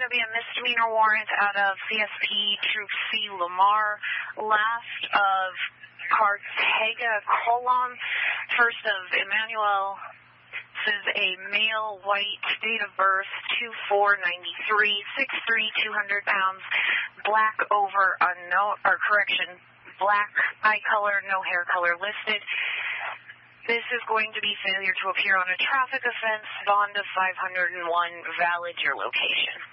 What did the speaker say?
to be a misdemeanor warrant out of CSP Troop C Lamar, last of Cartega Colon, first of Emmanuel. This is a male, white, date of birth 2493, 6'3", 200 pounds, black over unknown, or correction, black eye color, no hair color listed. This is going to be failure to appear on a traffic offense, bond of $501, valid your location.